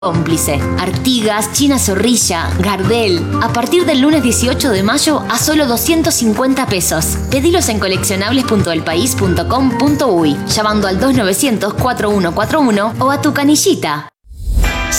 Cómplice, Artigas, China Zorrilla, Gardel. A partir del lunes 18 de mayo a solo 250 pesos. Pedilos en coleccionables.elpaís.com.uy, llamando al 2900-4141 o a tu canillita.